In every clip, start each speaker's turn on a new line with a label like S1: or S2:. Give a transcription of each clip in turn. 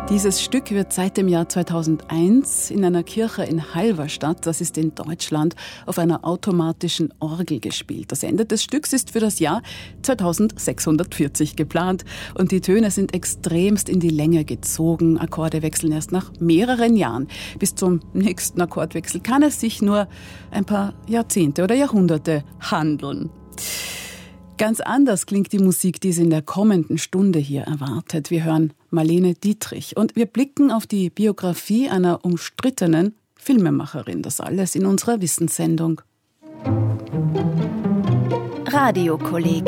S1: Dieses Stück wird seit dem Jahr 2001 in einer Kirche in Halberstadt, das ist in Deutschland, auf einer automatischen Orgel gespielt. Das Ende des Stücks ist für das Jahr 2640 geplant und die Töne sind extremst in die Länge gezogen. Akkorde wechseln erst nach mehreren Jahren. Bis zum nächsten Akkordwechsel kann es sich nur ein paar Jahrzehnte oder Jahrhunderte handeln. Ganz anders klingt die Musik, die Sie in der kommenden Stunde hier erwartet. Wir hören Marlene Dietrich und wir blicken auf die Biografie einer umstrittenen Filmemacherin. Das alles in unserer Wissenssendung.
S2: Radiokolleg.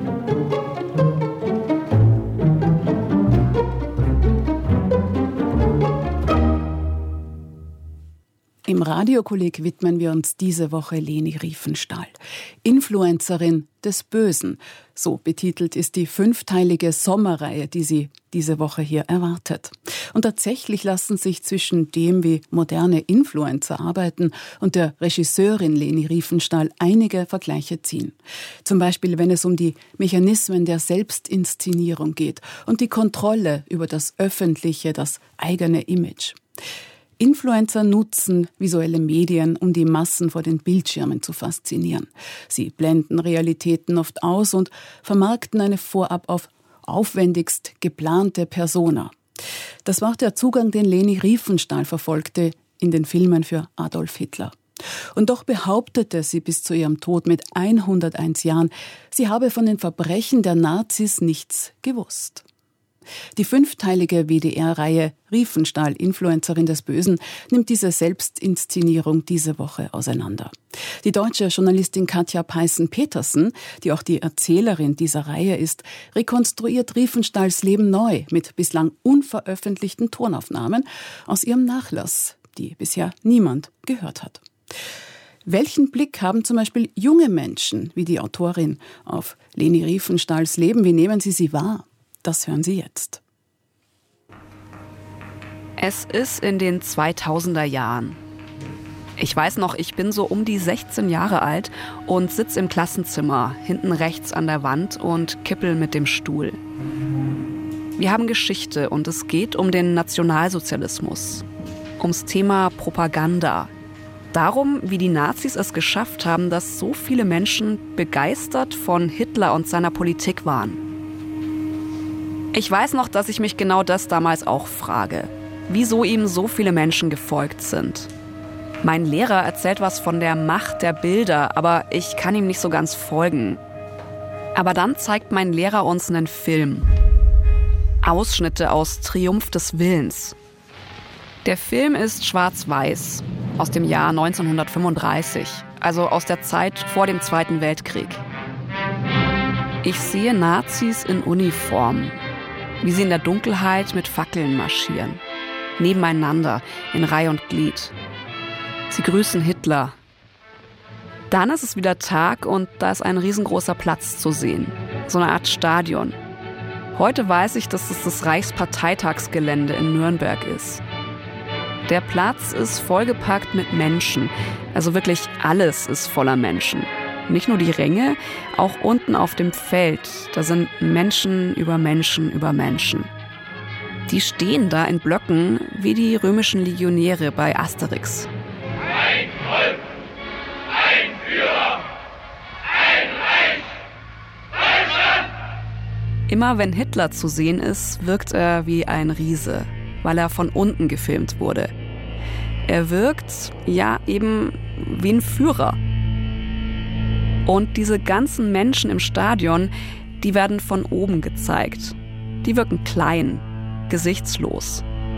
S1: Im Radiokolleg widmen wir uns diese Woche Leni Riefenstahl, Influencerin des Bösen. So betitelt ist die 5-teilige Sommerreihe, die Sie diese Woche hier erwartet. Und tatsächlich lassen sich zwischen dem, wie moderne Influencer arbeiten, und der Regisseurin Leni Riefenstahl einige Vergleiche ziehen. Zum Beispiel, wenn es um die Mechanismen der Selbstinszenierung geht und die Kontrolle über das öffentliche, das eigene Image. Influencer nutzen visuelle Medien, um die Massen vor den Bildschirmen zu faszinieren. Sie blenden Realitäten oft aus und vermarkten eine vorab auf aufwendigst geplante Persona. Das war der Zugang, den Leni Riefenstahl verfolgte in den Filmen für Adolf Hitler. Und doch behauptete sie bis zu ihrem Tod mit 101 Jahren, sie habe von den Verbrechen der Nazis nichts gewusst. Die 5-teilige WDR-Reihe Riefenstahl, Influencerin des Bösen, nimmt diese Selbstinszenierung diese Woche auseinander. Die deutsche Journalistin Katja Peißen-Petersen, die auch die Erzählerin dieser Reihe ist, rekonstruiert Riefenstahls Leben neu mit bislang unveröffentlichten Tonaufnahmen aus ihrem Nachlass, die bisher niemand gehört hat. Welchen Blick haben zum Beispiel junge Menschen, wie die Autorin, auf Leni Riefenstahls Leben? Wie nehmen sie wahr? Das hören Sie jetzt.
S3: Es ist in den 2000er Jahren. Ich weiß noch, ich bin so um die 16 Jahre alt und sitze im Klassenzimmer, hinten rechts an der Wand und kippel mit dem Stuhl. Wir haben Geschichte und es geht um den Nationalsozialismus, ums Thema Propaganda. Darum, wie die Nazis es geschafft haben, dass so viele Menschen begeistert von Hitler und seiner Politik waren. Ich weiß noch, dass ich mich genau das damals auch frage, wieso ihm so viele Menschen gefolgt sind. Mein Lehrer erzählt was von der Macht der Bilder, aber ich kann ihm nicht so ganz folgen. Aber dann zeigt mein Lehrer uns einen Film. Ausschnitte aus Triumph des Willens. Der Film ist schwarz-weiß, aus dem Jahr 1935, also aus der Zeit vor dem Zweiten Weltkrieg. Ich sehe Nazis in Uniform, wie sie in der Dunkelheit mit Fackeln marschieren. Nebeneinander, in Reihe und Glied. Sie grüßen Hitler. Dann ist es wieder Tag und da ist ein riesengroßer Platz zu sehen. So eine Art Stadion. Heute weiß ich, dass es das Reichsparteitagsgelände in Nürnberg ist. Der Platz ist vollgepackt mit Menschen. Also wirklich alles ist voller Menschen. Nicht nur die Ränge, auch unten auf dem Feld. Da sind Menschen über Menschen über Menschen. Die stehen da in Blöcken wie die römischen Legionäre bei Asterix.
S4: Ein Volk, ein Führer, ein Reich, Deutschland!
S3: Immer wenn Hitler zu sehen ist, wirkt er wie ein Riese, weil er von unten gefilmt wurde. Er wirkt, ja, eben wie ein Führer. Und diese ganzen Menschen im Stadion, die werden von oben gezeigt. Die wirken klein, gesichtslos.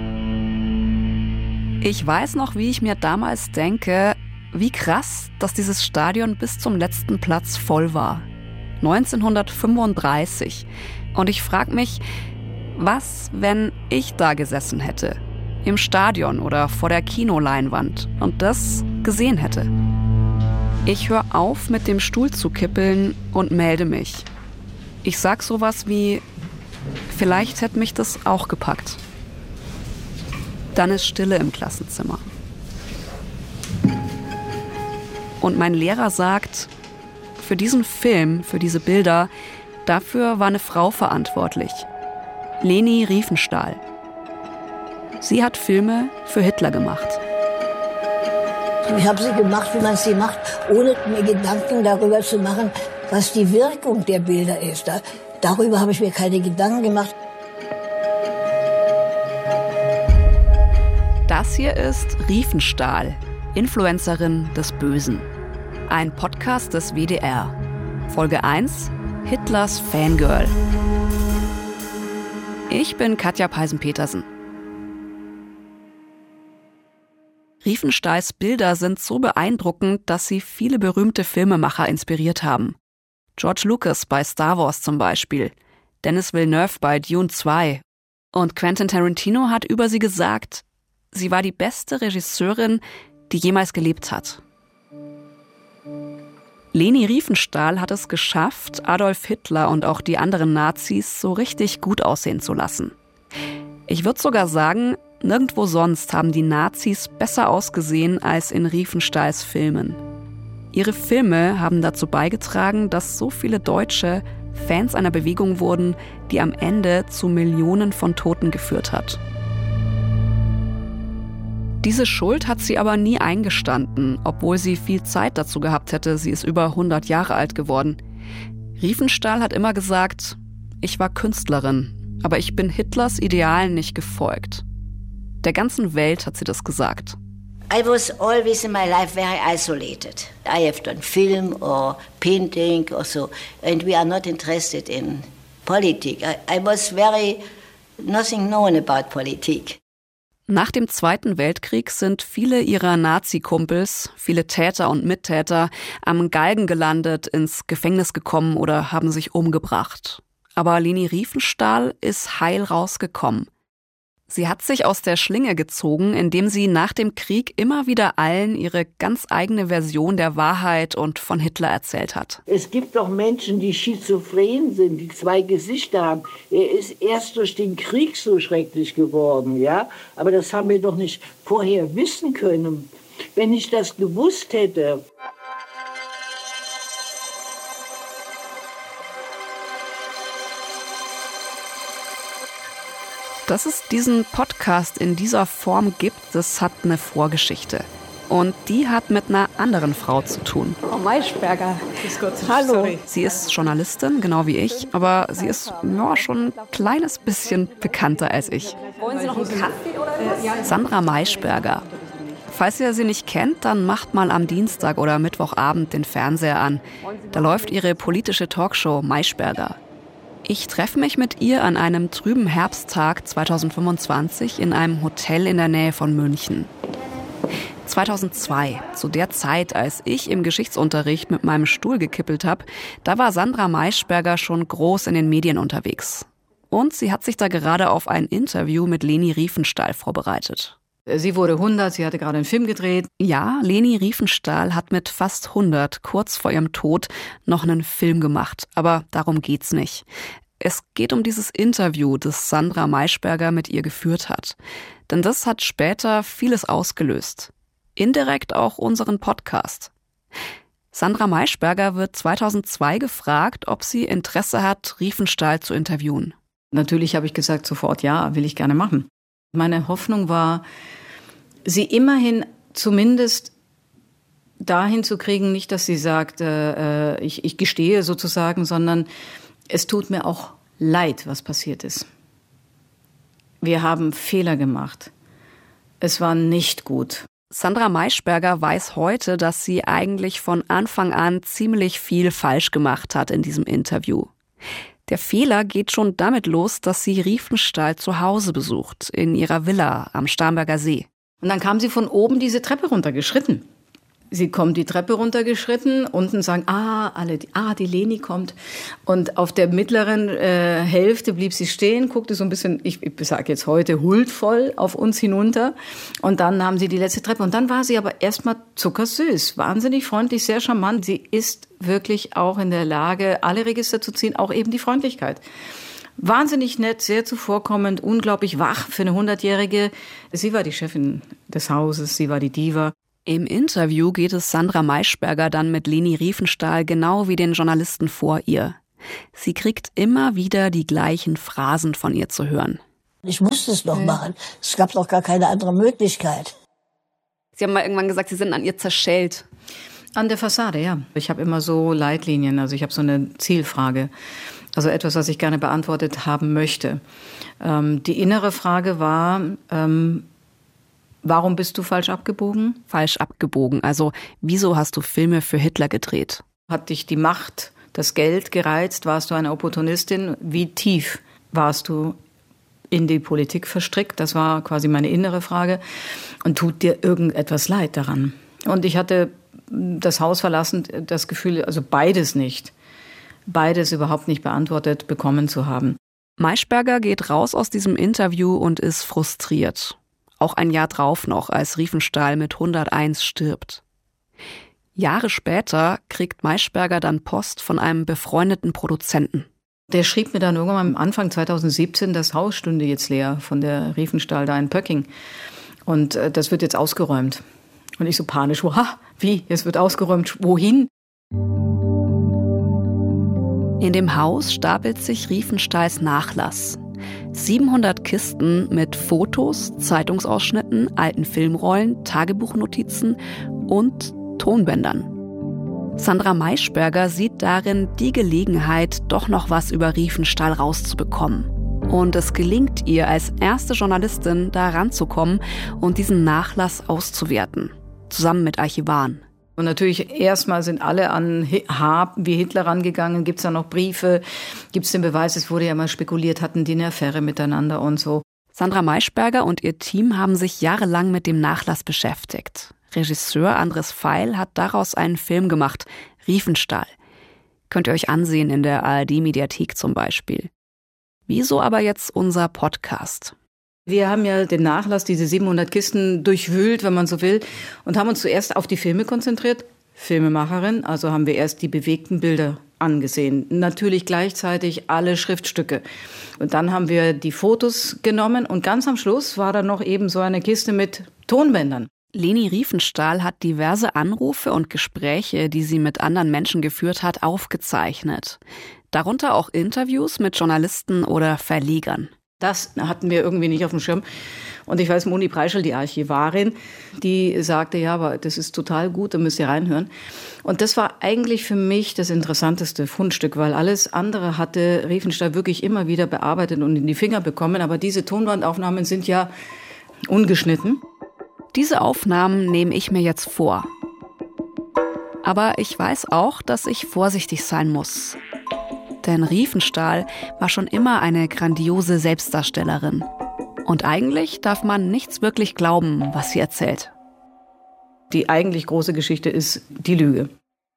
S3: Ich weiß noch, wie ich mir damals denke, wie krass, dass dieses Stadion bis zum letzten Platz voll war. 1935. Und ich frage mich, was, wenn ich da gesessen hätte? Im Stadion oder vor der Kinoleinwand und das gesehen hätte? Ich höre auf, mit dem Stuhl zu kippeln und melde mich. Ich sag sowas wie, vielleicht hätte mich das auch gepackt. Dann ist Stille im Klassenzimmer. Und mein Lehrer sagt, für diesen Film, für diese Bilder, dafür war eine Frau verantwortlich. Leni Riefenstahl. Sie hat Filme für Hitler gemacht.
S5: Ich habe sie gemacht, wie man sie macht, ohne mir Gedanken darüber zu machen, was die Wirkung der Bilder ist. Darüber habe ich mir keine Gedanken gemacht.
S3: Das hier ist Riefenstahl, Influencerin des Bösen. Ein Podcast des WDR. Folge 1: Hitlers Fangirl. Ich bin Katja Peisen-Petersen. Riefenstahls Bilder sind so beeindruckend, dass sie viele berühmte Filmemacher inspiriert haben. George Lucas bei Star Wars zum Beispiel, Denis Villeneuve bei Dune 2. Und Quentin Tarantino hat über sie gesagt, sie war die beste Regisseurin, die jemals gelebt hat. Leni Riefenstahl hat es geschafft, Adolf Hitler und auch die anderen Nazis so richtig gut aussehen zu lassen. Ich würde sogar sagen, nirgendwo sonst haben die Nazis besser ausgesehen als in Riefenstahls Filmen. Ihre Filme haben dazu beigetragen, dass so viele Deutsche Fans einer Bewegung wurden, die am Ende zu Millionen von Toten geführt hat. Diese Schuld hat sie aber nie eingestanden, obwohl sie viel Zeit dazu gehabt hätte. Sie ist über 100 Jahre alt geworden. Riefenstahl hat immer gesagt, ich war Künstlerin, aber ich bin Hitlers Idealen nicht gefolgt. Der ganzen Welt hat sie das gesagt.
S5: I was always in my life very isolated. I have done film or painting or so, and we are not interested in politics. I was very nothing known about politics.
S3: Nach dem Zweiten Weltkrieg sind viele ihrer Nazi-Kumpels, viele Täter und Mittäter, am Galgen gelandet, ins Gefängnis gekommen oder haben sich umgebracht. Aber Leni Riefenstahl ist heil rausgekommen. Sie hat sich aus der Schlinge gezogen, indem sie nach dem Krieg immer wieder allen ihre ganz eigene Version der Wahrheit und von Hitler erzählt hat.
S6: Es gibt doch Menschen, die schizophren sind, die zwei Gesichter haben. Er ist erst durch den Krieg so schrecklich geworden, ja? Aber das haben wir doch nicht vorher wissen können. Wenn ich das gewusst hätte.
S3: Dass es diesen Podcast in dieser Form gibt, das hat eine Vorgeschichte. Und die hat mit einer anderen Frau zu tun.
S7: Frau Maischberger.
S3: Hallo. Sorry. Sie ist Journalistin, genau wie ich, aber sie ist schon ein kleines bisschen bekannter als ich.
S7: Wollen Sie noch einen Kaffee oder was?
S3: Sandra Maischberger. Falls ihr sie nicht kennt, dann macht mal am Dienstag oder Mittwochabend den Fernseher an. Da läuft ihre politische Talkshow Maischberger. Ich treffe mich mit ihr an einem trüben Herbsttag 2025 in einem Hotel in der Nähe von München. 2002, zu der Zeit, als ich im Geschichtsunterricht mit meinem Stuhl gekippelt habe, da war Sandra Maischberger schon groß in den Medien unterwegs. Und sie hat sich da gerade auf ein Interview mit Leni Riefenstahl vorbereitet.
S7: Sie wurde 100, sie hatte gerade einen Film gedreht.
S3: Ja, Leni Riefenstahl hat mit fast 100, kurz vor ihrem Tod, noch einen Film gemacht. Aber darum geht's nicht. Es geht um dieses Interview, das Sandra Maischberger mit ihr geführt hat. Denn das hat später vieles ausgelöst. Indirekt auch unseren Podcast. Sandra Maischberger wird 2002 gefragt, ob sie Interesse hat, Riefenstahl zu interviewen.
S7: Natürlich habe ich gesagt, sofort ja, will ich gerne machen. Meine Hoffnung war, sie immerhin zumindest dahin zu kriegen, nicht, dass sie sagt, ich gestehe sozusagen, sondern es tut mir auch leid, was passiert ist. Wir haben Fehler gemacht. Es war nicht gut.
S3: Sandra Maischberger weiß heute, dass sie eigentlich von Anfang an ziemlich viel falsch gemacht hat in diesem Interview. Der Fehler geht schon damit los, dass sie Riefenstahl zu Hause besucht, in ihrer Villa am Starnberger See.
S7: Und dann kam sie von oben diese Treppe runtergeschritten. Sie kommt die Treppe runtergeschritten, unten sagen, die Leni kommt. Und auf der mittleren Hälfte blieb sie stehen, guckte so ein bisschen, ich sage jetzt heute, huldvoll auf uns hinunter. Und dann nahm sie die letzte Treppe. Und dann war sie aber erstmal zuckersüß, wahnsinnig freundlich, sehr charmant. Sie ist wirklich auch in der Lage, alle Register zu ziehen, auch eben die Freundlichkeit. Wahnsinnig nett, sehr zuvorkommend, unglaublich wach für eine 100-Jährige. Sie war die Chefin des Hauses, sie war die Diva.
S3: Im Interview geht es Sandra Maischberger dann mit Leni Riefenstahl genau wie den Journalisten vor ihr. Sie kriegt immer wieder die gleichen Phrasen von ihr zu hören.
S8: Ich musste es noch machen. Es gab noch gar keine andere Möglichkeit.
S3: Sie haben mal irgendwann gesagt, Sie sind an ihr zerschellt.
S7: An der Fassade, ja. Ich habe immer so Leitlinien, also ich habe so eine Zielfrage. Also etwas, was ich gerne beantwortet haben möchte. Die innere Frage war, warum bist du falsch abgebogen?
S3: Falsch abgebogen, also wieso hast du Filme für Hitler gedreht?
S7: Hat dich die Macht, das Geld gereizt? Warst du eine Opportunistin? Wie tief warst du in die Politik verstrickt? Das war quasi meine innere Frage. Und tut dir irgendetwas leid daran? Und ich hatte das Haus verlassen, das Gefühl, also beides nicht. Beides überhaupt nicht beantwortet bekommen zu haben.
S3: Maischberger geht raus aus diesem Interview und ist frustriert. Auch ein Jahr drauf noch, als Riefenstahl mit 101 stirbt. Jahre später kriegt Maischberger dann Post von einem befreundeten Produzenten.
S7: Der schrieb mir dann irgendwann am Anfang 2017, das Haus stünde jetzt leer von der Riefenstahl da in Pöcking. Und das wird jetzt ausgeräumt. Und ich so panisch, wie? Es wird ausgeräumt, wohin?
S3: In dem Haus stapelt sich Riefenstahls Nachlass. 700 Kisten mit Fotos, Zeitungsausschnitten, alten Filmrollen, Tagebuchnotizen und Tonbändern. Sandra Maischberger sieht darin die Gelegenheit, doch noch was über Riefenstahl rauszubekommen. Und es gelingt ihr, als erste Journalistin da ranzukommen und diesen Nachlass auszuwerten, zusammen mit Archivaren.
S7: Und natürlich erstmal sind alle an H wie Hitler rangegangen. Gibt es da noch Briefe? Gibt es den Beweis? Es wurde ja mal spekuliert, hatten die eine Affäre miteinander und so.
S3: Sandra Maischberger und ihr Team haben sich jahrelang mit dem Nachlass beschäftigt. Regisseur Andres Feil hat daraus einen Film gemacht, Riefenstahl. Könnt ihr euch ansehen in der ARD-Mediathek zum Beispiel. Wieso aber jetzt unser Podcast?
S7: Wir haben ja den Nachlass, diese 700 Kisten durchwühlt, wenn man so will, und haben uns zuerst auf die Filme konzentriert. Filmemacherin, also haben wir erst die bewegten Bilder angesehen. Natürlich gleichzeitig alle Schriftstücke. Und dann haben wir die Fotos genommen und ganz am Schluss war dann noch eben so eine Kiste mit Tonbändern.
S3: Leni Riefenstahl hat diverse Anrufe und Gespräche, die sie mit anderen Menschen geführt hat, aufgezeichnet. Darunter auch Interviews mit Journalisten oder Verlegern.
S7: Das hatten wir irgendwie nicht auf dem Schirm. Und ich weiß, Moni Preischel, die Archivarin, die sagte, ja, aber das ist total gut, da müsst ihr reinhören. Und das war eigentlich für mich das interessanteste Fundstück, weil alles andere hatte Riefenstahl wirklich immer wieder bearbeitet und in die Finger bekommen. Aber diese Tonbandaufnahmen sind ja ungeschnitten.
S3: Diese Aufnahmen nehme ich mir jetzt vor. Aber ich weiß auch, dass ich vorsichtig sein muss. Denn Riefenstahl war schon immer eine grandiose Selbstdarstellerin. Und eigentlich darf man nichts wirklich glauben, was sie erzählt.
S7: Die eigentlich große Geschichte ist die Lüge.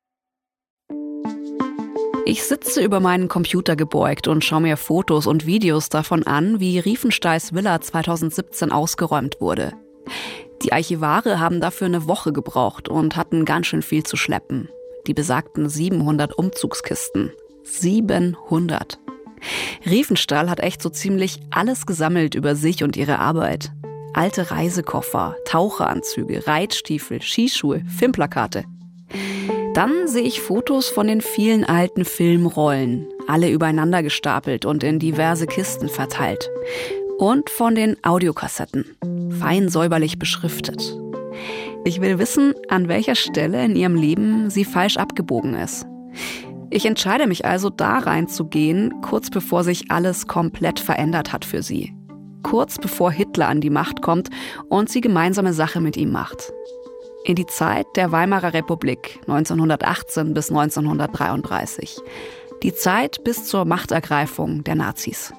S3: Ich sitze über meinen Computer gebeugt und schaue mir Fotos und Videos davon an, wie Riefenstahls Villa 2017 ausgeräumt wurde. Die Archivare haben dafür eine Woche gebraucht und hatten ganz schön viel zu schleppen. Die besagten 700 Umzugskisten. 700. Riefenstahl hat echt so ziemlich alles gesammelt über sich und ihre Arbeit. Alte Reisekoffer, Taucheranzüge, Reitstiefel, Skischuhe, Filmplakate. Dann sehe ich Fotos von den vielen alten Filmrollen, alle übereinander gestapelt und in diverse Kisten verteilt. Und von den Audiokassetten, fein säuberlich beschriftet. Ich will wissen, an welcher Stelle in ihrem Leben sie falsch abgebogen ist. Ich entscheide mich also, da reinzugehen, kurz bevor sich alles komplett verändert hat für sie. Kurz bevor Hitler an die Macht kommt und sie gemeinsame Sache mit ihm macht. In die Zeit der Weimarer Republik, 1918 bis 1933. Die Zeit bis zur Machtergreifung der Nazis.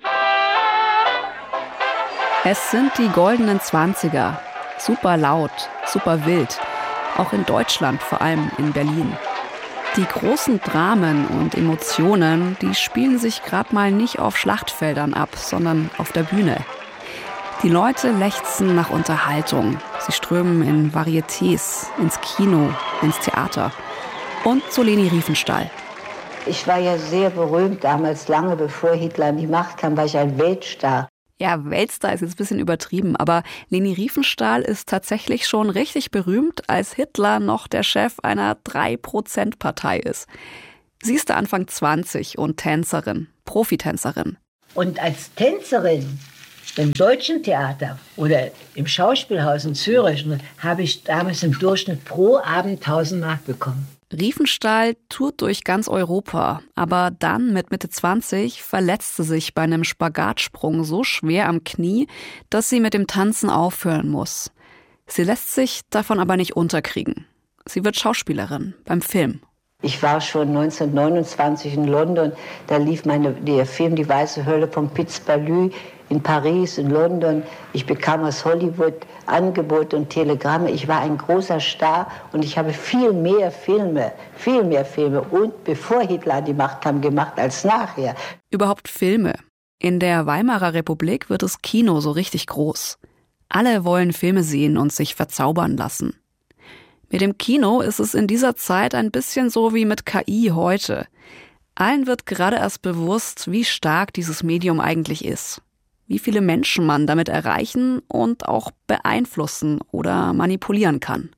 S3: Es sind die goldenen 20er. Super laut, super wild. Auch in Deutschland, vor allem in Berlin. Die großen Dramen und Emotionen, die spielen sich gerade mal nicht auf Schlachtfeldern ab, sondern auf der Bühne. Die Leute lechzen nach Unterhaltung. Sie strömen in Varietés, ins Kino, ins Theater. Und zu Leni Riefenstahl.
S5: Ich war ja sehr berühmt damals, lange bevor Hitler an die Macht kam, war ich ein Weltstar.
S3: Ja, Weltstar ist jetzt ein bisschen übertrieben, aber Leni Riefenstahl ist tatsächlich schon richtig berühmt, als Hitler noch der Chef einer 3%-Partei ist. Sie ist da Anfang 20 und Tänzerin, Profitänzerin.
S6: Und als Tänzerin Im Deutschen Theater oder im Schauspielhaus in Zürich habe ich damals im Durchschnitt pro Abend 1000 Mark bekommen.
S3: Riefenstahl tourt durch ganz Europa, aber dann mit Mitte 20 verletzt sie sich bei einem Spagatsprung so schwer am Knie, dass sie mit dem Tanzen aufhören muss. Sie lässt sich davon aber nicht unterkriegen. Sie wird Schauspielerin beim Film.
S5: Ich war schon 1929 in London, da lief der Film Die Weiße Hölle von Piz Balue in Paris, in London. Ich bekam aus Hollywood Angebote und Telegramme. Ich war ein großer Star und ich habe viel mehr Filme und bevor Hitler an die Macht kam, gemacht als nachher.
S3: Überhaupt Filme. In der Weimarer Republik wird das Kino so richtig groß. Alle wollen Filme sehen und sich verzaubern lassen. Mit dem Kino ist es in dieser Zeit ein bisschen so wie mit KI heute. Allen wird gerade erst bewusst, wie stark dieses Medium eigentlich ist. Wie viele Menschen man damit erreichen und auch beeinflussen oder manipulieren kann.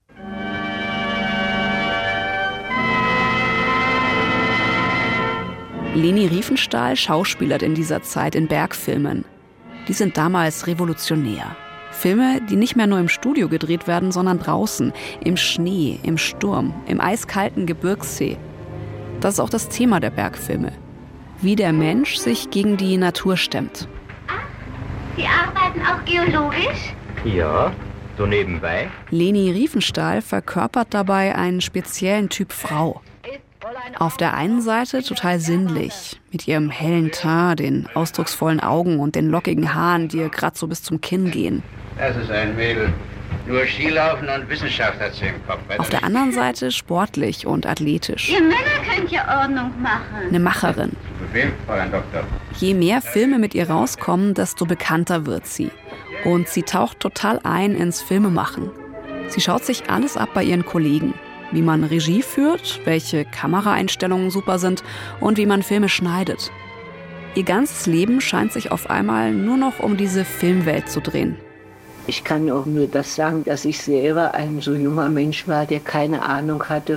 S3: Leni Riefenstahl schauspielert in dieser Zeit in Bergfilmen. Die sind damals revolutionär. Filme, die nicht mehr nur im Studio gedreht werden, sondern draußen, im Schnee, im Sturm, im eiskalten Gebirgssee. Das ist auch das Thema der Bergfilme. Wie der Mensch sich gegen die Natur stemmt.
S2: Ach, Sie arbeiten auch geologisch?
S9: Ja, so nebenbei.
S3: Leni Riefenstahl verkörpert dabei einen speziellen Typ Frau. Auf der einen Seite total sinnlich, mit ihrem hellen Teint, den ausdrucksvollen Augen und den lockigen Haaren, die ihr gerade so bis zum Kinn gehen.
S10: Das ist ein Mädel. Nur Skilaufen und Wissenschaft hat sie im Kopf.
S3: Auf der anderen Seite sportlich und athletisch.
S2: Ihr Männer könnt ja Ordnung machen.
S3: Eine Macherin.
S10: Wem, Fräulein Doktor?
S3: Je mehr Filme mit ihr rauskommen, desto bekannter wird sie. Und sie taucht total ein ins Filmemachen. Sie schaut sich alles ab bei ihren Kollegen. Wie man Regie führt, welche Kameraeinstellungen super sind und wie man Filme schneidet. Ihr ganzes Leben scheint sich auf einmal nur noch um diese Filmwelt zu drehen.
S6: Ich kann auch nur das sagen, dass ich selber ein so junger Mensch war, der keine Ahnung hatte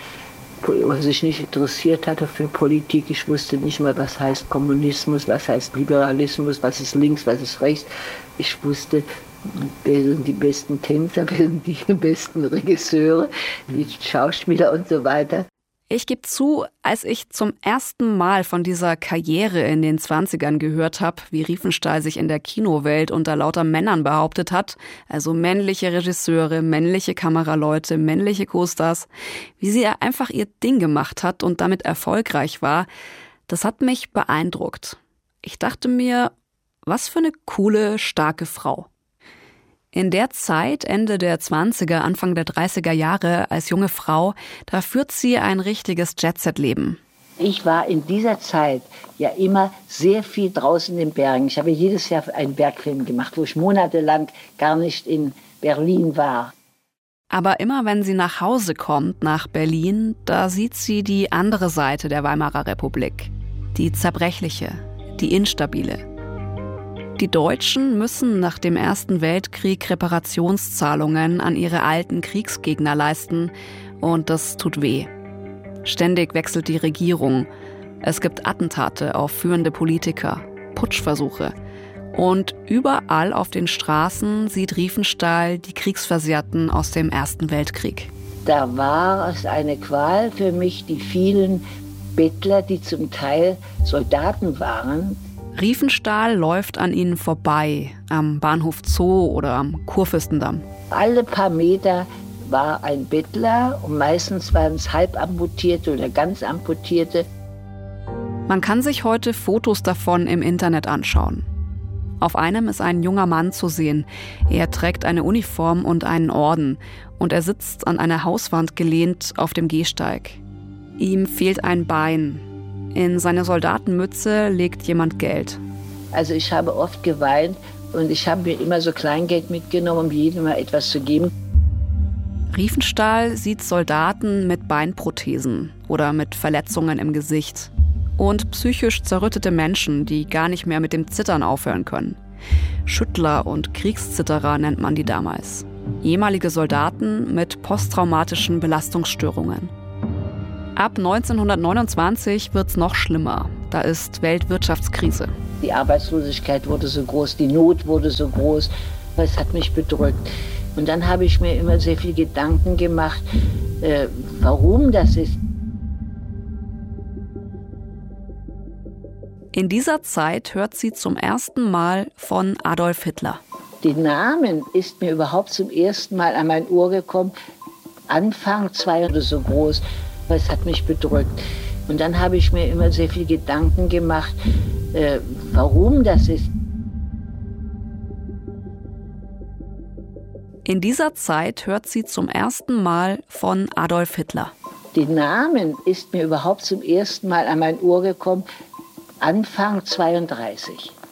S6: oder sich nicht interessiert hatte für Politik. Ich wusste nicht mal, was heißt Kommunismus, was heißt Liberalismus, was ist links, was ist rechts. Ich wusste, wer sind die besten Tänzer, wer sind die besten Regisseure, die Schauspieler und so weiter.
S3: Ich gebe zu, als ich zum ersten Mal von dieser Karriere in den 20ern gehört habe, wie Riefenstahl sich in der Kinowelt unter lauter Männern behauptet hat, also männliche Regisseure, männliche Kameraleute, männliche Co-Stars, wie sie einfach ihr Ding gemacht hat und damit erfolgreich war, das hat mich beeindruckt. Ich dachte mir, was für eine coole, starke Frau. In der Zeit, Ende der 20er, Anfang der 30er Jahre, als junge Frau, da führt sie ein richtiges Jet-Set-Leben.
S6: Ich war in dieser Zeit ja immer sehr viel draußen in den Bergen. Ich habe jedes Jahr einen Bergfilm gemacht, wo ich monatelang gar nicht in Berlin war.
S3: Aber immer wenn sie nach Hause kommt, nach Berlin, da sieht sie die andere Seite der Weimarer Republik. Die zerbrechliche, die instabile. Die Deutschen müssen nach dem Ersten Weltkrieg Reparationszahlungen an ihre alten Kriegsgegner leisten und das tut weh. Ständig wechselt die Regierung. Es gibt Attentate auf führende Politiker, Putschversuche. Und überall auf den Straßen sieht Riefenstahl die Kriegsversehrten aus dem Ersten Weltkrieg.
S6: Da war es eine Qual für mich, die vielen Bettler, die zum Teil Soldaten waren.
S3: Riefenstahl läuft an ihnen vorbei, am Bahnhof Zoo oder am Kurfürstendamm.
S6: Alle paar Meter war ein Bettler und meistens waren es halbamputierte oder ganz amputierte.
S3: Man kann sich heute Fotos davon im Internet anschauen. Auf einem ist ein junger Mann zu sehen. Er trägt eine Uniform und einen Orden und er sitzt an einer Hauswand gelehnt auf dem Gehsteig. Ihm fehlt ein Bein. In seine Soldatenmütze legt jemand Geld.
S6: Also ich habe oft geweint und ich habe mir immer so Kleingeld mitgenommen, um jedem mal etwas zu geben.
S3: Riefenstahl sieht Soldaten mit Beinprothesen oder mit Verletzungen im Gesicht. Und psychisch zerrüttete Menschen, die gar nicht mehr mit dem Zittern aufhören können. Schüttler und Kriegszitterer nennt man die damals. Ehemalige Soldaten mit posttraumatischen Belastungsstörungen. Ab 1929 wird's noch schlimmer. Da ist Weltwirtschaftskrise.
S6: Die Arbeitslosigkeit wurde so groß, die Not wurde so groß. Es hat mich bedrückt. Und dann habe ich mir immer sehr viel Gedanken gemacht, warum das ist.
S3: In dieser Zeit hört sie zum ersten Mal von Adolf Hitler.
S6: Den Namen ist mir überhaupt zum ersten Mal an mein Ohr gekommen. Anfang 2 so groß. Es hat mich bedrückt. Und dann habe ich mir immer sehr viel Gedanken gemacht, warum das ist.
S3: In dieser Zeit hört sie zum ersten Mal von Adolf Hitler.
S6: Den Namen ist mir überhaupt zum ersten Mal an mein Ohr gekommen, Anfang 32.